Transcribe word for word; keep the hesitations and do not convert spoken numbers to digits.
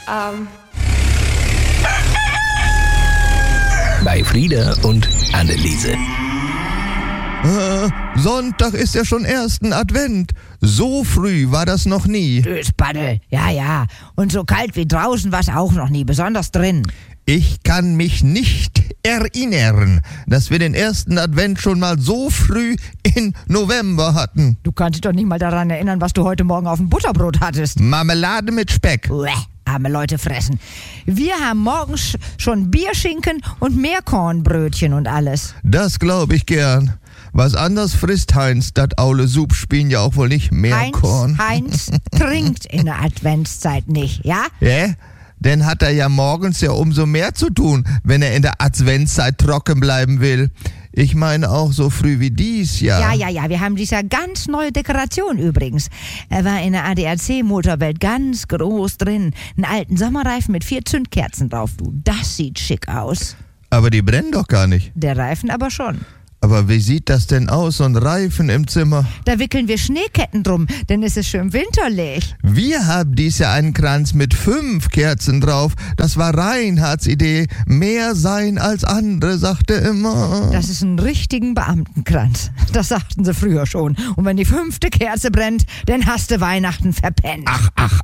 Ähm. Bei Frieda und Anneliese. Äh, Sonntag ist ja schon ersten Advent. So früh war das noch nie. Dösbaddel, ja, ja. Und so kalt wie draußen war es auch noch nie, besonders drin. Ich kann mich nicht erinnern, dass wir den ersten Advent schon mal so früh in November hatten. Du kannst dich doch nicht mal daran erinnern, was du heute Morgen auf dem Butterbrot hattest. Marmelade mit Speck. Uäh, arme Leute fressen. Wir haben morgens schon Bierschinken und Meerkornbrötchen und alles. Das glaube ich gern. Was anders frisst Heinz, dat aule Supspien ja auch wohl nicht Meerkorn. Heinz, Heinz trinkt in der Adventszeit nicht, ja? Ja? Denn hat er ja morgens ja umso mehr zu tun, wenn er in der Adventszeit trocken bleiben will. Ich meine auch so früh wie dies Jahr. Ja, ja, ja, wir haben diese ganz neue Dekoration übrigens. Er war in der A D A C-Motorwelt ganz groß drin. Einen alten Sommerreifen mit vier Zündkerzen drauf, du. Das sieht schick aus. Aber die brennen doch gar nicht. Der Reifen aber schon. Aber wie sieht das denn aus, so ein Reifen im Zimmer? Da wickeln wir Schneeketten drum, denn es ist schön winterlich. Wir haben dies Jahr einen Kranz mit fünf Kerzen drauf. Das war Reinhards Idee. Mehr sein als andere, sagte er immer. Das ist ein richtigen Beamtenkranz. Das sagten sie früher schon. Und wenn die fünfte Kerze brennt, dann hast du Weihnachten verpennt. Ach, ach,